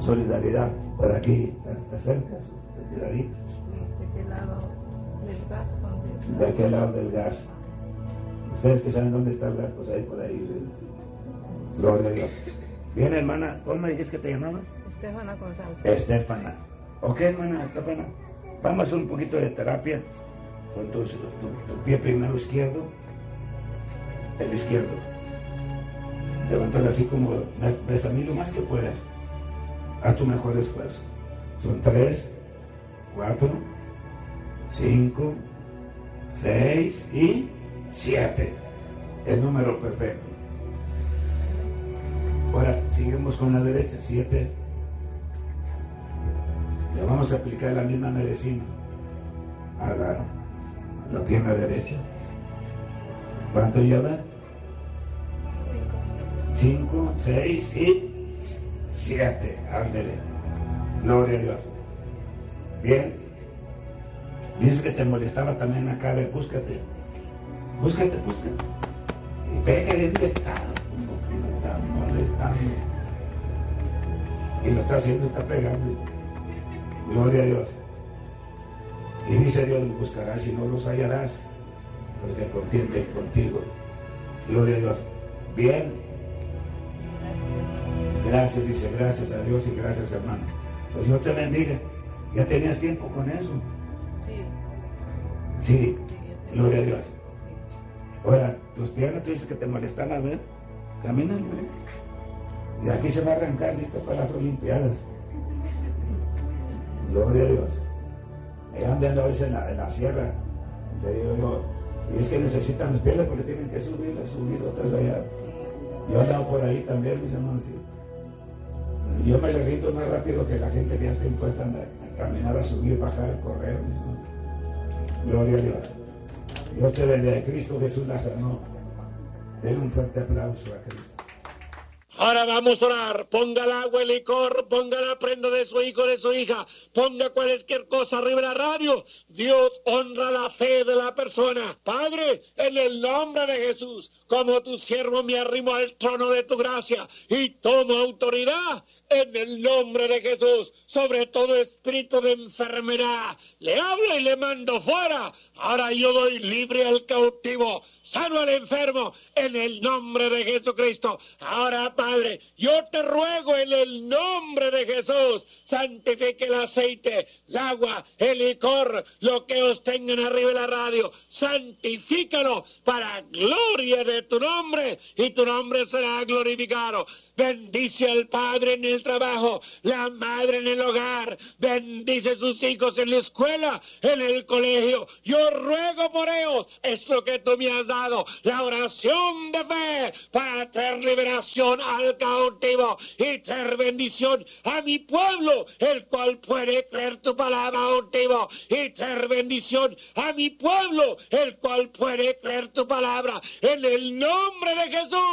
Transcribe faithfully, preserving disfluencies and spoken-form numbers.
solidaridad. Por aquí, ¿te acercas? ¿De ahí? ¿De qué lado del gas? ¿De aquel lado del gas? Ustedes que saben dónde está el gas, pues ahí por ahí. Gloria a Dios. Bien, hermana, ¿cómo me dijiste que te llamabas? Estefana González. Estefana. Ok, hermana, Estefana. Vamos a hacer un poquito de terapia con tu, tu, tu pie primero izquierdo, el izquierdo. Levántalo así como ves a mí lo más que puedas. Haz tu mejor esfuerzo. Son tres, cuatro, cinco, seis y siete. El número perfecto. Ahora seguimos con la derecha, siete. Le vamos a aplicar la misma medicina a la, a la pierna derecha. ¿Cuánto lleva? Cinco, seis y siete. Ándele. Gloria a Dios. Bien. Dices que te molestaba también acá, ve, búscate. Búscate, búscate. Y ve que dónde estás. Me está molestando. Y lo está haciendo, está pegando. Gloria a Dios. Y dice Dios, los buscarás y no los hallarás, porque contienden contigo. Gloria a Dios. Bien. Gracias, dice, gracias a Dios y gracias, hermano. Pues Dios te bendiga. ¿Ya tenías tiempo con eso? Sí. Sí. Gloria a Dios. Ahora, tus piernas, tú dices que te molestaban, a ver. Camina, ¿no? Y aquí se va a arrancar, listo para las Olimpiadas. Gloria a Dios. Ellos andan a veces en la, en la sierra, te digo yo, y es que necesitan las piernas porque tienen que subir, subir otras allá. Yo andaba por ahí también, mis hermanos. Yo me le rindo más rápido que la gente que ya está impuesta a caminar, a subir, bajar, a correr, mis hermanos. Gloria a Dios. Dios te bendiga. Cristo Jesús la sanó. Den un fuerte aplauso a Cristo. Ahora vamos a orar. Ponga el agua, el licor, ponga la prenda de su hijo, de su hija, ponga cualquier cosa arriba de la radio. Dios honra la fe de la persona. Padre, en el nombre de Jesús, como tu siervo me arrimo al trono de tu gracia y tomo autoridad en el nombre de Jesús sobre todo espíritu de enfermedad. Le hablo y le mando fuera. Ahora yo doy libre al cautivo, sano al enfermo, en el nombre de Jesucristo. Ahora, Padre, yo te ruego en el nombre de Jesús, santifique el aceite, el agua, el licor, lo que os tengan arriba de la radio, santifícalo para gloria de tu nombre, y tu nombre será glorificado. Bendice al padre en el trabajo, la madre en el hogar, bendice a sus hijos en la escuela, en el colegio. Yo ruego por ellos, es lo que tú me has dado, la oración de fe para traer liberación al cautivo y traer bendición a mi pueblo, el cual puede creer tu palabra, cautivo, y traer bendición a mi pueblo, el cual puede creer tu palabra, en el nombre de Jesús.